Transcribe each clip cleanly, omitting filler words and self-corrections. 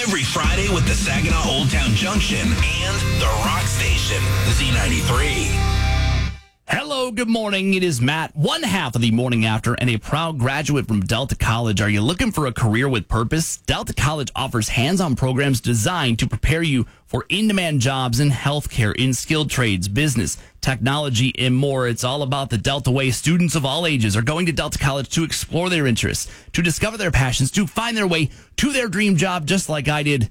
every Friday with the Saginaw Old Town Junction and the Rock Station, Z93. Hello, good morning. It is Matt, one half of the Morning After, and a proud graduate from Delta College. Are you looking for a career with purpose? Delta College offers hands-on programs designed to prepare you for in-demand jobs in healthcare, in skilled trades, business, technology, and more. It's all about the Delta way. Students of all ages are going to Delta College to explore their interests, to discover their passions, to find their way to their dream job, just like I did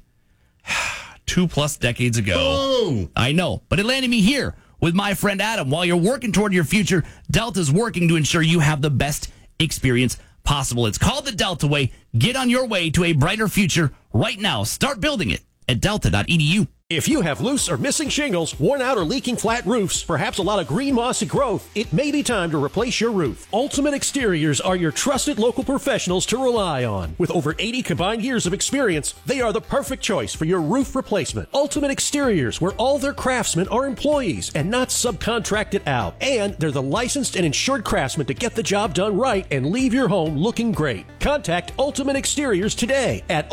2+ decades ago. Oh. I know, but it landed me here with my friend Adam. While you're working toward your future, Delta's working to ensure you have the best experience possible. It's called the Delta Way. Get on your way to a brighter future right now. Start building it at delta.edu. If you have loose or missing shingles, worn out or leaking flat roofs, perhaps a lot of green mossy growth, it may be time to replace your roof. Ultimate Exteriors are your trusted local professionals to rely on. With over 80 combined years of experience, they are the perfect choice for your roof replacement. Ultimate Exteriors, where all their craftsmen are employees and not subcontracted out. And they're the licensed and insured craftsmen to get the job done right and leave your home looking great. Contact Ultimate Exteriors today at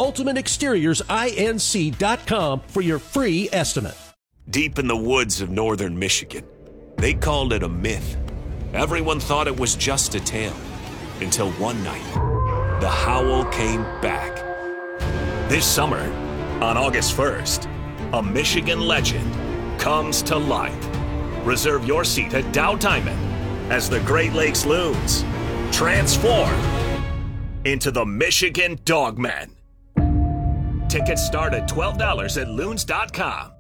ultimateexteriorsInc.com for your free estimate. Deep in the woods of northern Michigan, they called it a myth. Everyone thought it was just a tale. Until one night, the howl came back. This summer, on August 1st, a Michigan legend comes to life. Reserve your seat at Dow Diamond as the Great Lakes Loons transform into the Michigan Dogmen. Tickets start at $12 at loons.com.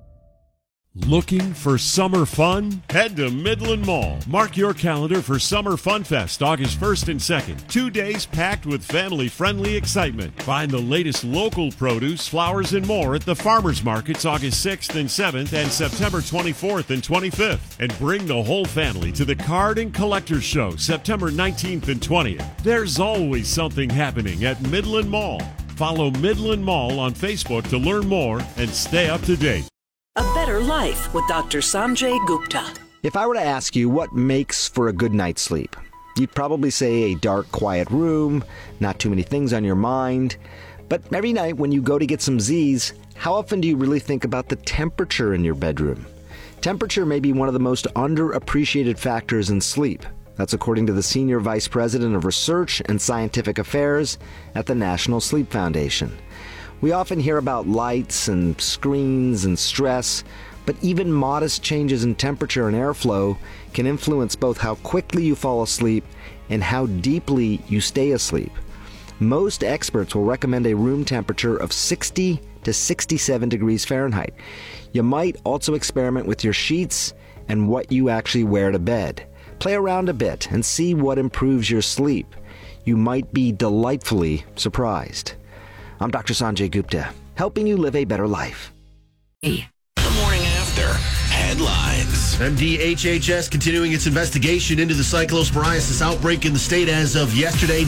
Looking for summer fun? Head to Midland Mall. Mark your calendar for Summer Fun Fest, August 1st and 2nd. 2 days packed with family-friendly excitement. Find the latest local produce, flowers, and more at the Farmers Markets August 6th and 7th and September 24th and 25th. And bring the whole family to the Card and Collectors Show September 19th and 20th. There's always something happening at Midland Mall. Follow Midland Mall on Facebook to learn more and stay up to date. A Better Life with Dr. Sanjay Gupta. If I were to ask you what makes for a good night's sleep, you'd probably say a dark, quiet room, not too many things on your mind. But every night when you go to get some Z's, how often do you really think about the temperature in your bedroom? Temperature may be one of the most underappreciated factors in sleep. That's according to the Senior Vice President of Research and Scientific Affairs at the National Sleep Foundation. We often hear about lights and screens and stress, but even modest changes in temperature and airflow can influence both how quickly you fall asleep and how deeply you stay asleep. Most experts will recommend a room temperature of 60 to 67 degrees Fahrenheit. You might also experiment with your sheets and what you actually wear to bed. Play around a bit and see what improves your sleep. You might be delightfully surprised. I'm Dr. Sanjay Gupta, helping you live a better life. The Morning After headlines. MDHHS continuing its investigation into the cyclosporiasis outbreak in the state. As of yesterday,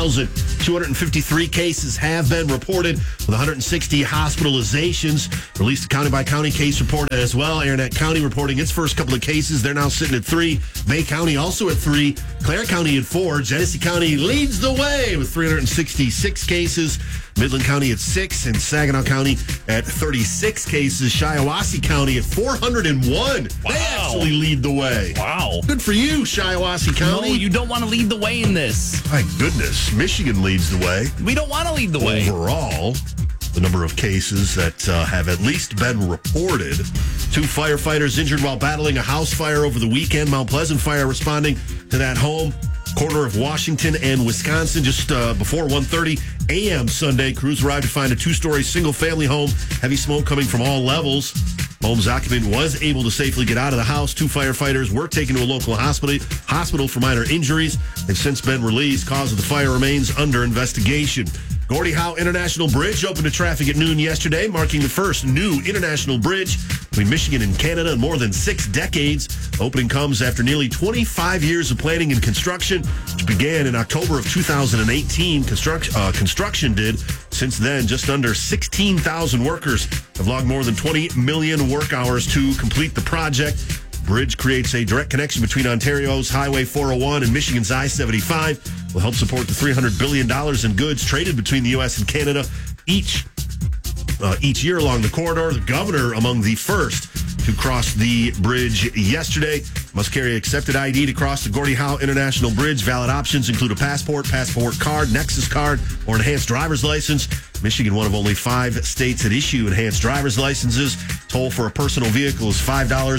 9,253 cases have been reported, with 160 hospitalizations. Released a county-by-county case report as well. Aranet County reporting its first couple of cases. They're now sitting at 3. Bay County also at 3. Clare County at 4. Genesee County leads the way with 366 cases. Midland County at 6, and Saginaw County at 36 cases. Shiawassee County at 401. Wow. They actually lead the way. Wow. Good for you, Shiawassee County. No, you don't want to lead the way in this. My goodness, Michigan leads the way. We don't want to lead the way. Overall, the number of cases that have at least been reported. 2 firefighters injured while battling a house fire over the weekend. Mount Pleasant Fire responding to that home. Corner of Washington and Wisconsin just before 1:30 a.m. Sunday. Crews arrived to find a 2-story single-family home. Heavy smoke coming from all levels. Home's occupant was able to safely get out of the house. 2 firefighters were taken to a local hospital for minor injuries. They've since been released. Cause of the fire remains under investigation. Gordie Howe International Bridge opened to traffic at noon yesterday, marking the first new international bridge between Michigan and Canada in more than 6 decades. Opening comes after nearly 25 years of planning and construction, which began in October of 2018. Construction did. Since then, just under 16,000 workers have logged more than 20 million work hours to complete the project. Bridge creates a direct connection between Ontario's Highway 401 and Michigan's I-75. Will help support the $300 billion in goods traded between the U.S. and Canada each each year along the corridor. The governor among the first to cross the bridge yesterday. Must carry accepted ID to cross the Gordie Howe International Bridge. Valid options include a passport card, Nexus card, or enhanced driver's license. Michigan, one of only 5 states that issue enhanced driver's licenses. Toll for a personal vehicle is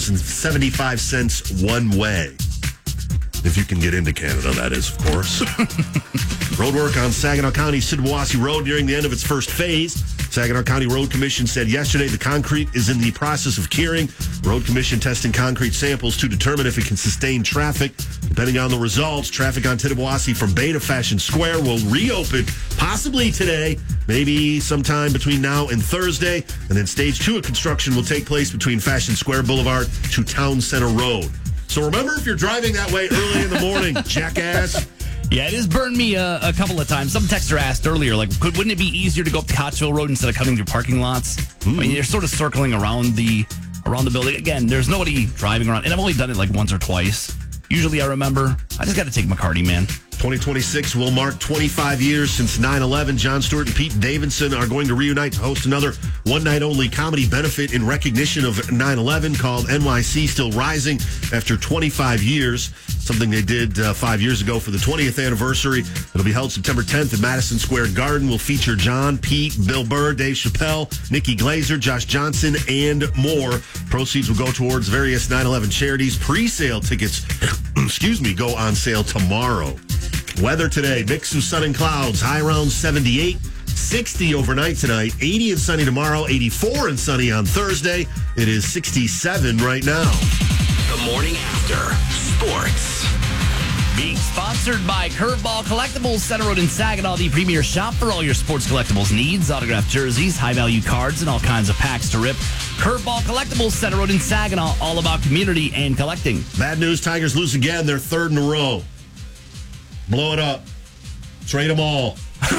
$5.75 one way. If you can get into Canada, that is, of course. Road work on Saginaw County Siddawasi Road nearing the end of its first phase. Saginaw County Road Commission said yesterday the concrete is in the process of curing. Road Commission testing concrete samples to determine if it can sustain traffic. Depending on the results, traffic on Tittabawassee from Bay to Fashion Square will reopen possibly today, maybe sometime between now and Thursday. And then stage 2 of construction will take place between Fashion Square Boulevard to Town Center Road. So remember, if you're driving that way early in the morning, jackass. Yeah, it has burned me a couple of times. Some texter asked earlier, like, wouldn't it be easier to go up Cottsville Road instead of cutting through parking lots? I mean, you're sort of circling around the building. Again, there's nobody driving around. And I've only done it like once or twice. Usually I remember. I just got to take McCarty, man. 2026 will mark 25 years since 9/11. Jon Stewart and Pete Davidson are going to reunite to host another one-night-only comedy benefit in recognition of 9/11 called NYC Still Rising after 25 years. Something they did 5 years ago for the 20th anniversary. It'll be held September 10th at Madison Square Garden. Will feature John, Pete, Bill Burr, Dave Chappelle, Nikki Glazer, Josh Johnson, and more. Proceeds will go towards various 9/11 charities. Pre-sale tickets, go on sale tomorrow. Weather today, mix of sun and clouds, high around 78, 60 overnight tonight, 80 and sunny tomorrow, 84 and sunny on Thursday. It is 67 right now. The morning after sports. Being sponsored by Curveball Collectibles, Center Road in Saginaw, the premier shop for all your sports collectibles needs, autographed jerseys, high-value cards, and all kinds of packs to rip. Curveball Collectibles, Center Road in Saginaw, all about community and collecting. Bad news, Tigers lose again. They're third in a row. Blow it up. Trade them all.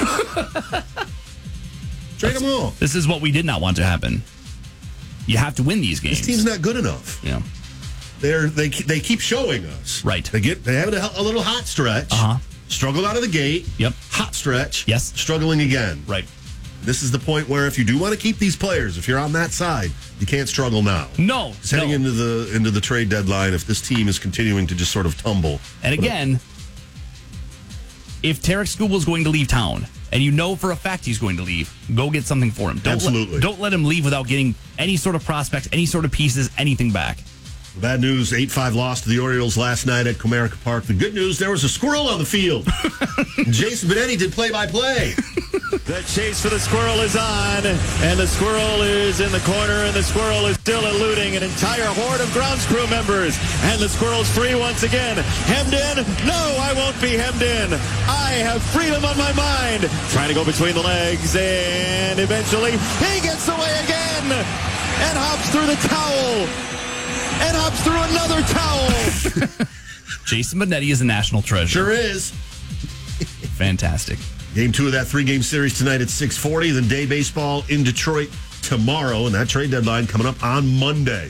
Trade them all. This is what we did not want to happen. You have to win these games. This team's not good enough. Yeah. They keep showing us. Right. They have a little hot stretch. Struggled out of the gate. Yep. Hot stretch. Yes. Struggling again. Right. This is the point where if you do want to keep these players, if you're on that side, you can't struggle now. No. Heading into the trade deadline, if this team is continuing to just sort of tumble. And again, if Tarek Skubal is going to leave town, and you know for a fact he's going to leave, go get something for him. Absolutely. Don't let him leave without getting any sort of prospects, any sort of pieces, anything back. Bad news, 8-5 loss to the Orioles last night at Comerica Park. The good news, there was a squirrel on the field. Jason Benetti did play-by-play. The chase for the squirrel is on, and the squirrel is in the corner, and the squirrel is still eluding an entire horde of grounds crew members. And the squirrel's free once again. Hemmed in? No, I won't be hemmed in. I have freedom on my mind. Trying to go between the legs, and eventually he gets away again and hops through the towel. And hops through another towel. Jason Benetti is a national treasure. Sure is. Fantastic. Game 2 of that 3-game series tonight at 6:40. Then day baseball in Detroit tomorrow. And that trade deadline coming up on Monday.